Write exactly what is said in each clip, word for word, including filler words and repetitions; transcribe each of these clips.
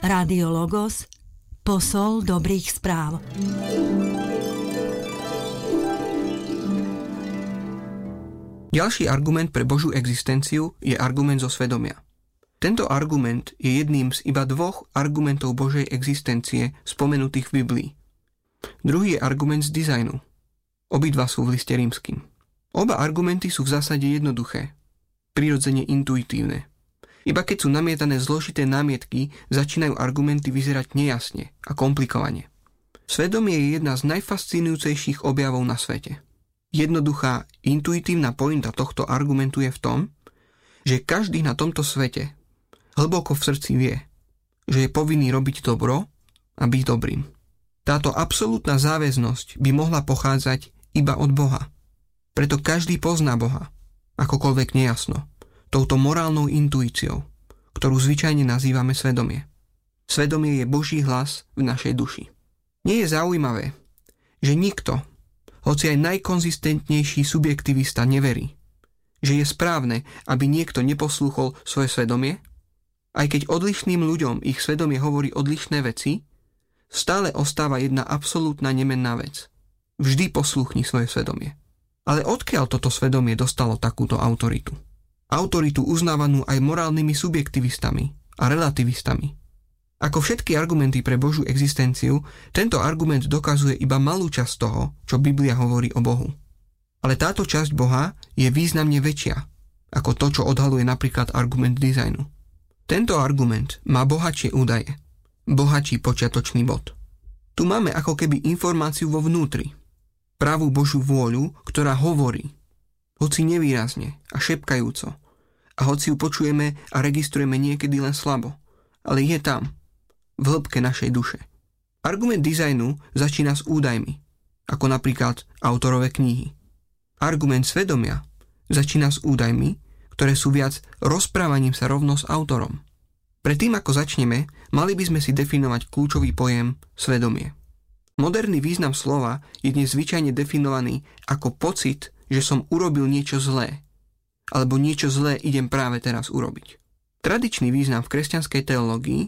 Rádio Logos, posol dobrých správ. Ďalší argument pre Božiu existenciu je argument zo svedomia. Tento argument je jedným z iba dvoch argumentov Božej existencie spomenutých v Biblii. Druhý je argument z dizajnu. Obidva sú v liste rímskym. Oba argumenty sú v zásade jednoduché, prirodzene intuitívne. Iba keď sú namietané zložité námietky, začínajú argumenty vyzerať nejasne a komplikovane. Svedomie je jedna z najfascinujúcejších objavov na svete. Jednoduchá, intuitívna pointa tohto argumentu je v tom, že každý na tomto svete hlboko v srdci vie, že je povinný robiť dobro a byť dobrým. Táto absolútna záväznosť by mohla pochádzať iba od Boha. Preto každý pozná Boha, akokoľvek nejasno, touto morálnou intuíciou, ktorú zvyčajne nazývame svedomie. Svedomie je Boží hlas v našej duši. Nie je zaujímavé, že nikto, hoci aj najkonzistentnejší subjektivista neverí, že je správne, aby niekto neposlúchol svoje svedomie? Aj keď odlišným ľuďom ich svedomie hovorí odlišné veci, stále ostáva jedna absolútna nemenná vec. Vždy poslúchni svoje svedomie. Ale odkiaľ toto svedomie dostalo takúto autoritu? Autoritu uznávanú aj morálnymi subjektivistami a relativistami. Ako všetky argumenty pre Božiu existenciu, tento argument dokazuje iba malú časť toho, čo Biblia hovorí o Bohu. Ale táto časť Boha je významne väčšia ako to, čo odhaluje napríklad argument dizajnu. Tento argument má bohatšie údaje, bohatší počiatočný bod. Tu máme ako keby informáciu vo vnútri, pravú Božiu vôľu, ktorá hovorí, hoci nevýrazne a šepkajúco, a hoci ju počujeme a registrujeme niekedy len slabo, ale je tam, v hĺbke našej duše. Argument dizajnu začína s údajmi, ako napríklad autorové knihy. Argument svedomia začína s údajmi, ktoré sú viac rozprávaním sa rovno s autorom. Predtým, ako začneme, mali by sme si definovať kľúčový pojem svedomie. Moderný význam slova je dnes zvyčajne definovaný ako pocit, že som urobil niečo zlé, alebo niečo zlé idem práve teraz urobiť. Tradičný význam v kresťanskej teológii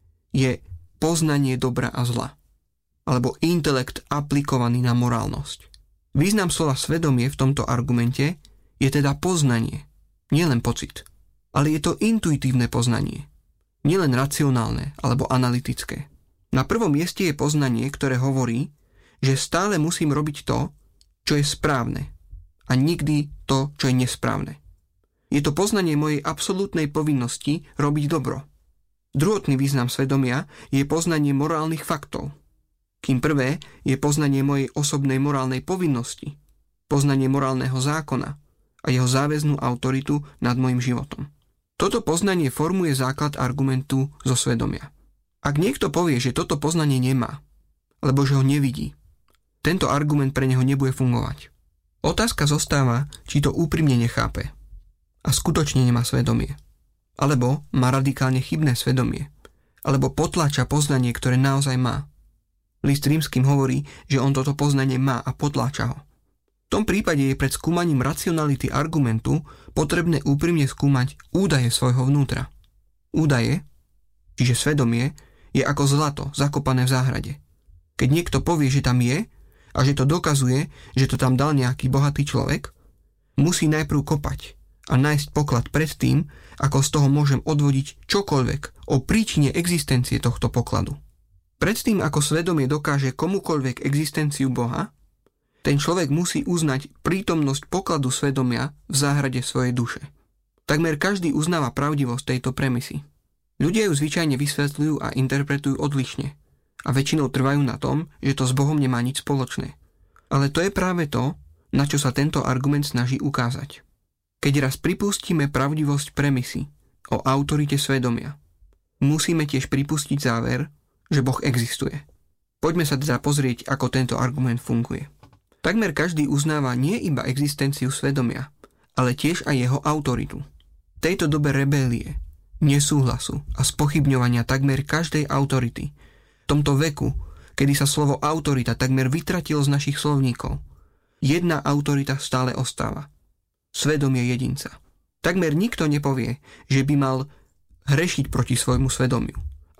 je poznanie dobra a zla, alebo intelekt aplikovaný na morálnosť. Význam slova svedomie v tomto argumente je teda poznanie, nielen pocit, ale je to intuitívne poznanie, nielen racionálne alebo analytické. Na prvom mieste je poznanie, ktoré hovorí, že stále musím robiť to, čo je správne, a nikdy to, čo je nesprávne. Je to poznanie mojej absolútnej povinnosti robiť dobro. Druhotný význam svedomia je poznanie morálnych faktov, kým prvé je poznanie mojej osobnej morálnej povinnosti, poznanie morálneho zákona a jeho záväznú autoritu nad mojim životom. Toto poznanie formuje základ argumentu zo svedomia. Ak niekto povie, že toto poznanie nemá, alebo že ho nevidí, tento argument pre neho nebude fungovať. Otázka zostáva, či to úprimne nechápe a skutočne nemá svedomie, alebo má radikálne chybné svedomie, alebo potláča poznanie, ktoré naozaj má. List rímskym hovorí, že on toto poznanie má a potláča ho. V tom prípade je pred skúmaním racionality argumentu potrebné úprimne skúmať údaje svojho vnútra. Údaje, čiže svedomie, je ako zlato zakopané v záhrade. Keď niekto povie, že tam je a že to dokazuje, že to tam dal nejaký bohatý človek, musí najprv kopať a nájsť poklad pred tým, ako z toho môžem odvodiť čokoľvek o príčine existencie tohto pokladu. Predtým, ako svedomie dokáže komukoľvek existenciu Boha, ten človek musí uznať prítomnosť pokladu svedomia v záhrade svojej duše. Takmer každý uznáva pravdivosť tejto premisy. Ľudia ju zvyčajne vysvetľujú a interpretujú odlišne a väčšinou trvajú na tom, že to s Bohom nemá nič spoločné. Ale to je práve to, na čo sa tento argument snaží ukázať. Keď raz pripustíme pravdivosť premisy o autorite svedomia, musíme tiež pripustiť záver, že Boh existuje. Poďme sa teda pozrieť, ako tento argument funguje. Takmer každý uznáva nie iba existenciu svedomia, ale tiež aj jeho autoritu. V tejto dobe rebélie, nesúhlasu a spochybňovania takmer každej autority, v tomto veku, kedy sa slovo autorita takmer vytratilo z našich slovníkov, jedna autorita stále ostáva. Svedomie jedinca. Takmer nikto nepovie, že by mal hrešiť proti svojmu svedomiu,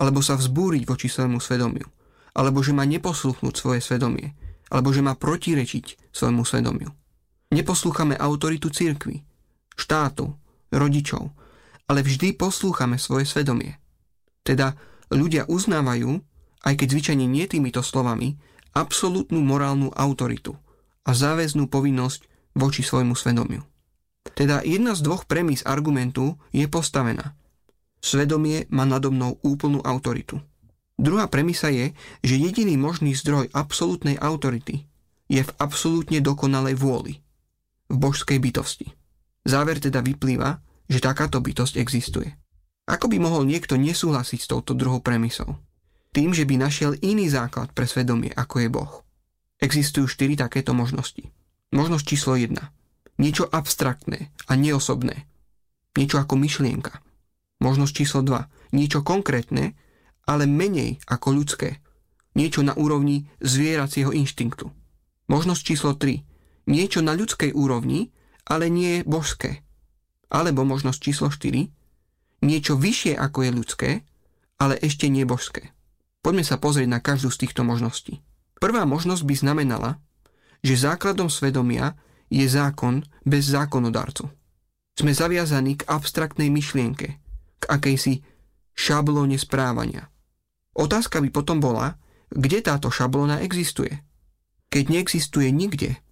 alebo sa vzbúriť voči svojmu svedomiu, alebo že má neposluchnúť svoje svedomie, alebo že má protirečiť svojmu svedomiu. Neposlúchame autoritu cirkvi, štátu, rodičov, ale vždy poslúchame svoje svedomie. Teda ľudia uznávajú, aj keď zvyčajne nie týmito slovami, absolútnu morálnu autoritu a záväznú povinnosť voči svojmu svedomiu. Teda jedna z dvoch premis argumentu je postavená. Svedomie má nado mnou úplnú autoritu. Druhá premisa je, že jediný možný zdroj absolútnej autority je v absolútne dokonalej vôli, v božskej bytosti. Záver teda vyplýva, že takáto bytosť existuje. Ako by mohol niekto nesúhlasiť s touto druhou premisou? Tým, že by našiel iný základ pre svedomie, ako je Boh. Existujú štyri takéto možnosti. Možnosť číslo jedna. Niečo abstraktné a neosobné. Niečo ako myšlienka. Možnosť číslo dva. Niečo konkrétne, ale menej ako ľudské. Niečo na úrovni zvieracieho inštinktu. Možnosť číslo tri. Niečo na ľudskej úrovni, ale nie je božské. Alebo možnosť číslo štyri. Niečo vyššie ako je ľudské, ale ešte nie božské. Poďme sa pozrieť na každú z týchto možností. Prvá možnosť by znamenala, že základom svedomia je zákon bez zákonodarcu. Sme zaviazaní k abstraktnej myšlienke, k akejsi šablóne správania. Otázka by potom bola, kde táto šablóna existuje. Keď neexistuje nikde,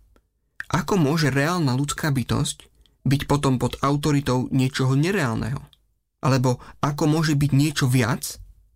ako môže reálna ľudská bytosť byť potom pod autoritou niečoho nereálneho? Alebo ako môže byť niečo viac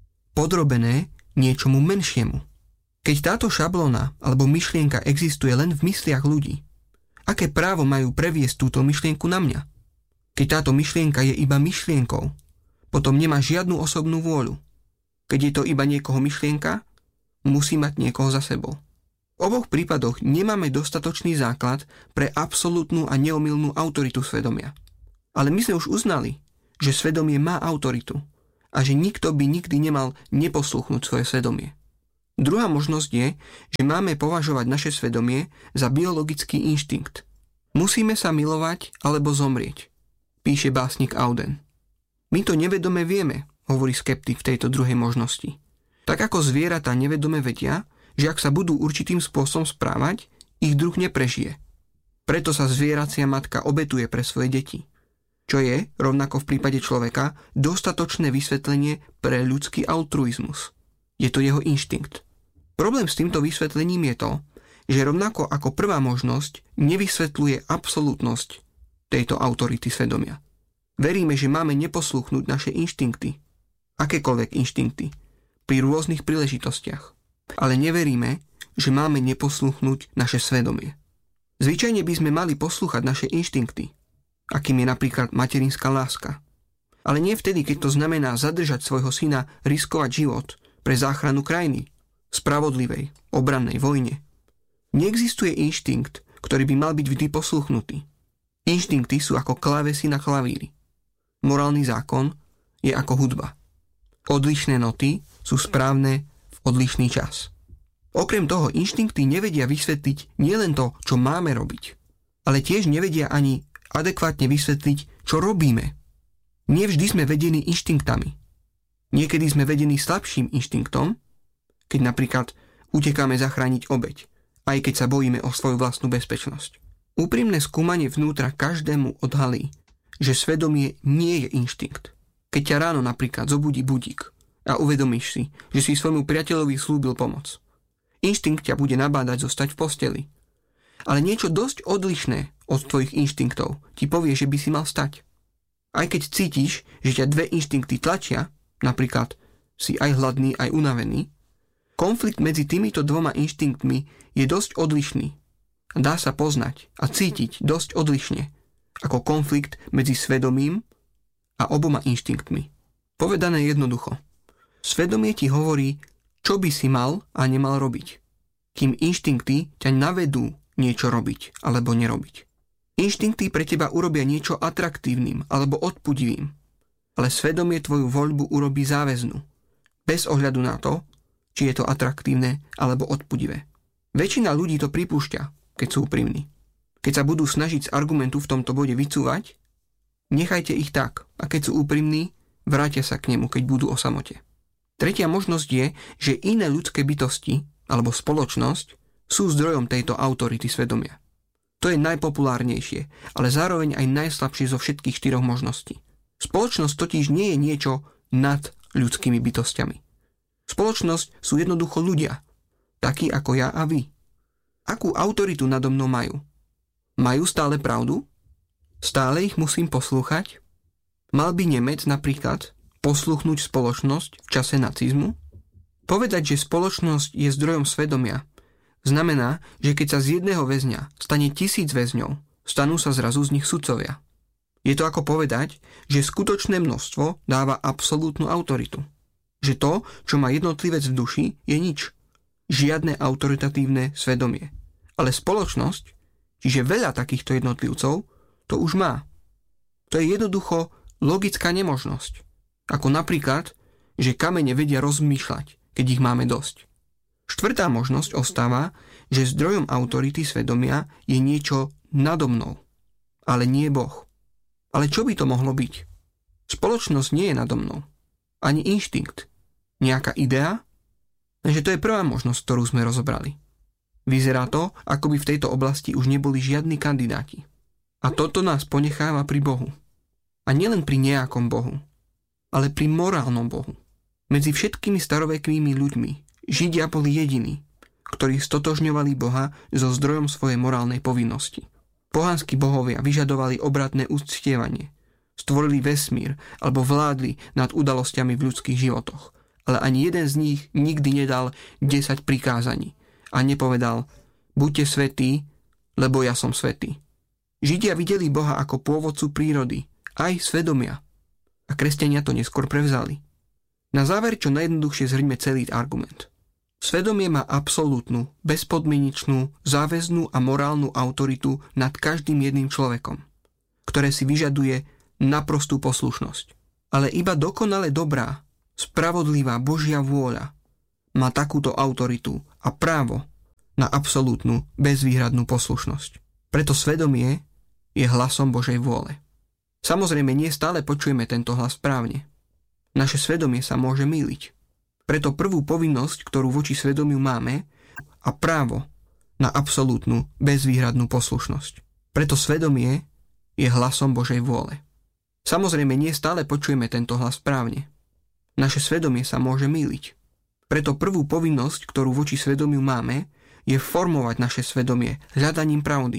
podrobené niečomu menšiemu? Keď táto šablóna alebo myšlienka existuje len v mysliach ľudí, aké právo majú previesť túto myšlienku na mňa? Keď táto myšlienka je iba myšlienkou, potom nemá žiadnu osobnú vôľu. Keď je to iba niekoho myšlienka, musí mať niekoho za sebou. V oboch prípadoch nemáme dostatočný základ pre absolútnu a neomylnú autoritu svedomia. Ale my sme už uznali, že svedomie má autoritu a že nikto by nikdy nemal neposluchnúť svoje svedomie. Druhá možnosť je, že máme považovať naše svedomie za biologický inštinkt. Musíme sa milovať alebo zomrieť, píše básnik Auden. My to nevedome vieme, hovorí skeptik v tejto druhej možnosti. Tak ako zvieratá nevedome vedia, že ak sa budú určitým spôsobom správať, ich druh neprežije. Preto sa zvieracia matka obetuje pre svoje deti. Čo je, rovnako v prípade človeka, dostatočné vysvetlenie pre ľudský altruizmus. Je to jeho inštinkt. Problém s týmto vysvetlením je to, že rovnako ako prvá možnosť nevysvetľuje absolútnosť tejto autority svedomia. Veríme, že máme neposlúchnuť naše inštinkty, akékoľvek inštinkty, pri rôznych príležitostiach. Ale neveríme, že máme neposlúchnuť naše svedomie. Zvyčajne by sme mali poslúchať naše inštinkty, akým je napríklad materinská láska. Ale nie vtedy, keď to znamená zadržať svojho syna, riskovať život pre záchranu krajiny, spravodlivej, obrannej vojne. Neexistuje inštinkt, ktorý by mal byť vždy posluchnutý. Inštinkty sú ako klávesy na klavíri. Morálny zákon je ako hudba. Odlišné noty sú správne v odlišný čas. Okrem toho, inštinkty nevedia vysvetliť nielen to, čo máme robiť, ale tiež nevedia ani adekvátne vysvetliť, čo robíme. Nie vždy sme vedení inštinktami. Niekedy sme vedení slabším inštinktom, keď napríklad utekáme zachrániť obeť, aj keď sa bojíme o svoju vlastnú bezpečnosť. Úprimné skúmanie vnútra každému odhalí, že svedomie nie je inštinkt. Keď ťa ráno napríklad zobudí budík a uvedomíš si, že si svojmu priateľovi slúbil pomoc. Inštinkt ťa bude nabádať zostať v posteli. Ale niečo dosť odlišné od tvojich inštinktov ti povie, že by si mal stať. Aj keď cítiš, že ťa dve inštinkty tlačia, napríklad si aj hladný, aj unavený, konflikt medzi týmito dvoma inštinktmi je dosť odlišný. Dá sa poznať a cítiť dosť odlišne, ako konflikt medzi svedomím a oboma inštinktmi. Povedané jednoducho. Svedomie ti hovorí, čo by si mal a nemal robiť, kým inštinkty ťa navedú niečo robiť alebo nerobiť. Inštinkty pre teba urobia niečo atraktívnym alebo odpudivým, ale svedomie tvoju voľbu urobí záväznú, bez ohľadu na to, či je to atraktívne alebo odpudivé. Väčšina ľudí to pripúšťa, keď sú úprimní. Keď sa budú snažiť z argumentu v tomto bode vycúvať, nechajte ich tak a keď sú úprimní, vrátia sa k nemu, keď budú o samote. Tretia možnosť je, že iné ľudské bytosti alebo spoločnosť sú zdrojom tejto autority svedomia. To je najpopulárnejšie, ale zároveň aj najslabšie zo všetkých štyroch možností. Spoločnosť totiž nie je niečo nad ľudskými bytostiami. Spoločnosť sú jednoducho ľudia, takí ako ja a vy. Akú autoritu nado mnou majú? Majú stále pravdu? Stále ich musím poslúchať? Mal by Nemec napríklad posluchnúť spoločnosť v čase nacizmu? Povedať, že spoločnosť je zdrojom svedomia, znamená, že keď sa z jedného väzňa stane tisíc väzňov, stanú sa zrazu z nich sudcovia. Je to ako povedať, že skutočné množstvo dáva absolútnu autoritu. Že to, čo má jednotlivec v duši, je nič. Žiadne autoritatívne svedomie. Ale spoločnosť, čiže veľa takýchto jednotlivcov, to už má. To je jednoducho logická nemožnosť. Ako napríklad, že kamene vedia rozmýšľať, keď ich máme dosť. Štvrtá možnosť ostáva, že zdrojom autority svedomia je niečo nado mnou, ale nie Boh. Ale čo by to mohlo byť? Spoločnosť nie je nado mnou. Ani inštinkt. Nejaká idea? Takže to je prvá možnosť, ktorú sme rozobrali. Vyzerá to, ako by v tejto oblasti už neboli žiadni kandidáti. A toto nás ponecháva pri Bohu. A nielen pri nejakom Bohu, ale pri morálnom Bohu. Medzi všetkými starovekými ľuďmi Židia boli jediní, ktorí stotožňovali Boha so zdrojom svojej morálnej povinnosti. Pohanskí bohovia vyžadovali obratné uctievanie, stvorili vesmír alebo vládli nad udalosťami v ľudských životoch, ale ani jeden z nich nikdy nedal desať prikázaní a nepovedal: buďte svätí, lebo ja som svätý. Židia videli Boha ako pôvodcu prírody, aj svedomia. A kresťania to neskôr prevzali. Na záver čo najjednoduchšie zhrňme celý argument. Svedomie má absolútnu, bezpodmienečnú, záväznú a morálnu autoritu nad každým jedným človekom, ktoré si vyžaduje naprostú poslušnosť. Ale iba dokonale dobrá, spravodlivá Božia vôľa má takúto autoritu a právo na absolútnu, bezvýhradnú poslušnosť. Preto svedomie je hlasom Božej vôle. Samozrejme, nie stále počujeme tento hlas správne. Naše svedomie sa môže mýliť. Preto prvú povinnosť, ktorú voči svedomiu máme, a právo na absolútnu, bezvýhradnú poslušnosť. Preto svedomie je hlasom Božej vôle. Samozrejme, nie stále počujeme tento hlas správne. Naše svedomie sa môže mýliť. Preto prvú povinnosť, ktorú voči svedomiu máme, je formovať naše svedomie hľadaním pravdy.